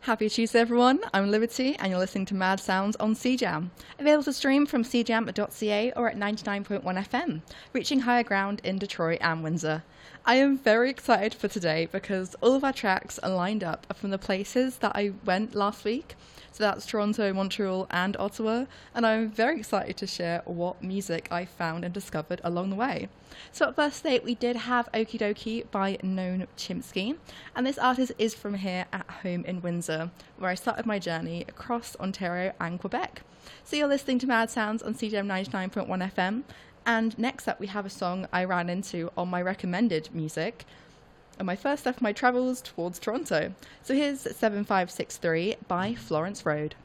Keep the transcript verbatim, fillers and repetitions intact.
Happy Tuesday, everyone. I'm Liberty, and you're listening to Mad Sounds on C Jam. Available to stream from c jam dot c a or at ninety-nine point one F M, reaching higher ground in Detroit and Windsor. I am very excited for today because all of our tracks are lined up from the places that I went last week. So that's Toronto, Montreal, and Ottawa, and I'm very excited to share what music I found and discovered along the way. So at first date, we did have Okie Dokie by Noam Chomsky, and this artist is from here at home in Windsor, where I started my journey across Ontario and Quebec. So you're listening to Mad Sounds on C J M ninety-nine point one F M, and next up we have a song I ran into on my recommended music, and my first step of my travels towards Toronto. So here's seven five six three by Florence Road.